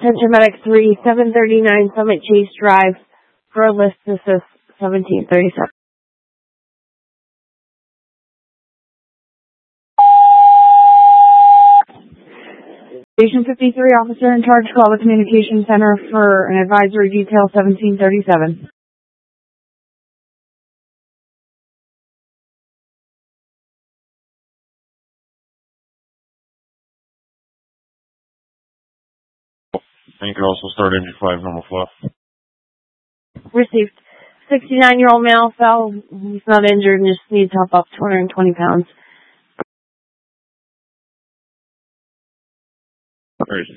Attention Medic 3, 739 Summit Chase Drive, for list assist 1737. Station 53, officer in charge, call the communication center for an advisory detail 1737. And you can also start engine 5 normal flow. Received. 69-year-old male fell. He's not injured and just needs help up 220 pounds. Right.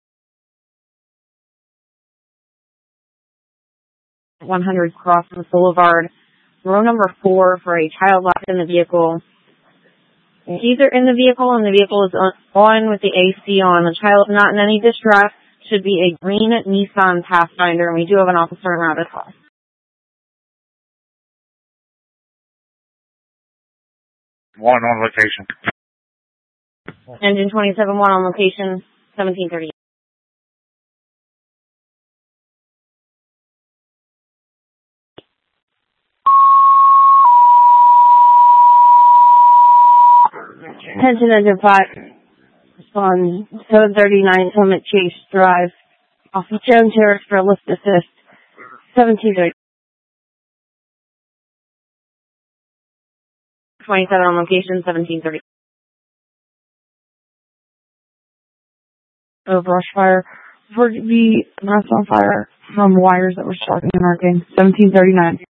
100 Crossing Boulevard. Row number 4 for a child left in the vehicle. Keys are in the vehicle and the vehicle is on with the AC on. The child is not in any distress. Should be a green Nissan Pathfinder, and we do have an officer in route as well. One on location. Engine 27-1 on location, 1738. Attention Engine 5. Respond 739 Summit Chase Drive. Off of Jones Terrace for a lift assist, 1730. 27 on location, 1730. Brush fire. For the rest on fire from wires that were starting and arcing, 1739.